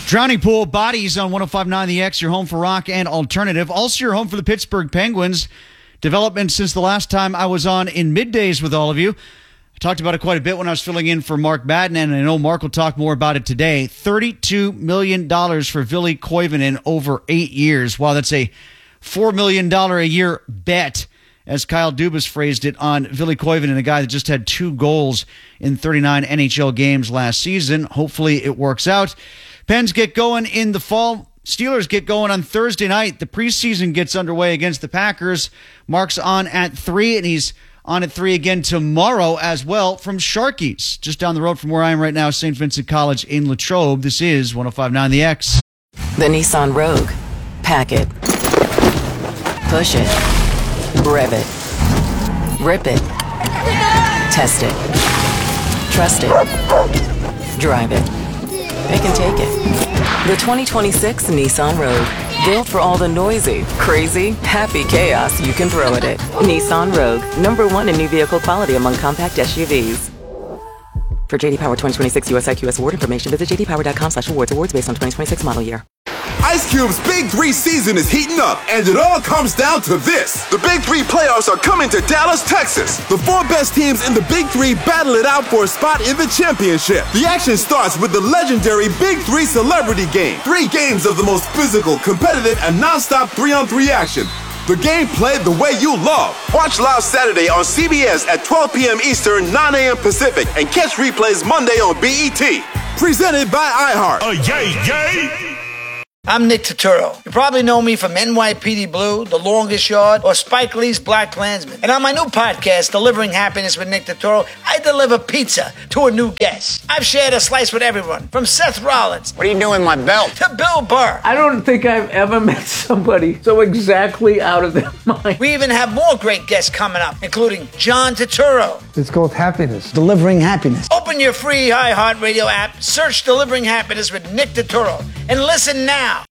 Drowning Pool Bodies on 105.9 The X, your home for rock and alternative. Also your home for the Pittsburgh Penguins. Development since the last time I was on in middays with all of you. I talked about it quite a bit when I was filling in for Mark Madden, and I know Mark will talk more about it today. $32 million for Ville Koivunen over 8 years. Wow, that's a $4 million a year bet, as Kyle Dubas phrased it, on Ville Koivunen, a guy that just had 2 goals in 39 NHL games last season. Hopefully it works out. Pens get going in the fall. Steelers get going on Thursday night. The preseason gets underway against the Packers. Mark's on at 3, and he's on at 3 again tomorrow as well from Sharky's, just down the road from where I am right now, St. Vincent College in Latrobe. This is 105.9 The X. The Nissan Rogue. Pack it. Push it. Rev it. Rip it. Test it. Trust it. Drive it. They can take it. The 2026 Nissan Rogue. Built for all the noisy, crazy, happy chaos you can throw at it. Nissan Rogue. #1 in new vehicle quality among compact SUVs. For JD Power 2026 US IQS award information, visit jdpower.com/awards. Awards based on 2026 model year. Ice Cube's Big 3 season is heating up, and it all comes down to this. The Big 3 playoffs are coming to Dallas, Texas. The 4 best teams in the Big 3 battle it out for a spot in the championship. The action starts with the legendary Big 3 Celebrity Game. 3 games of the most physical, competitive, and non-stop 3-on-3 action. The game played the way you love. Watch live Saturday on CBS at 12 p.m. Eastern, 9 a.m. Pacific, and catch replays Monday on BET. Presented by iHeart. Yay! I'm Nick Turturro. You probably know me from NYPD Blue, The Longest Yard, or Spike Lee's Black Klansman. And on my new podcast, Delivering Happiness with Nick Turturro, I deliver pizza to a new guest. I've shared a slice with everyone, from Seth Rollins. What are you doing with my belt? To Bill Burr. I don't think I've ever met somebody so exactly out of their mind. We even have more great guests coming up, including John Turturro. It's called Happiness. Delivering Happiness. Open your free iHeartRadio app, search Delivering Happiness with Nick Turturro, and listen now.